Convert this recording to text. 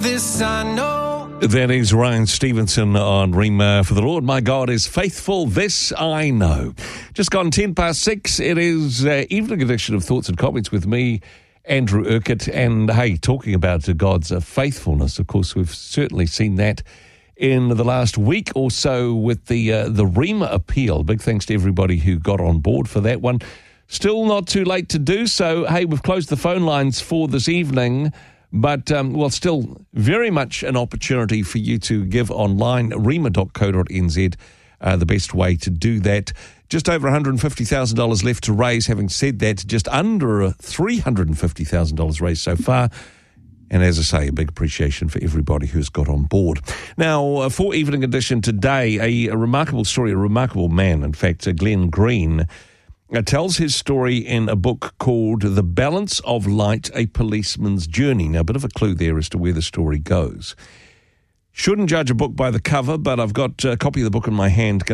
this I know. That is Ryan Stevenson on Rima. For the Lord my God is faithful, this I know. Just gone 6:10. It is evening edition of Thoughts and Comments with me, Andrew Urquhart. And hey, talking about God's faithfulness, of course, we've certainly seen that in the last week or so with the Rima appeal. Big thanks to everybody who got on board for that one. Still not too late to do so. Hey, we've closed the phone lines for this evening, but, still very much an opportunity for you to give online, rima.co.nz, the best way to do that. Just over $150,000 left to raise. Having said that, just under $350,000 raised so far. And as I say, a big appreciation for everybody who's got on board. Now, for Evening Edition today, a remarkable story, a remarkable man, in fact, Glenn Green, tells his story in a book called The Balance of Light, A Policeman's Journey. Now, a bit of a clue there as to where the story goes. Shouldn't judge a book by the cover, but I've got a copy of the book in my hand.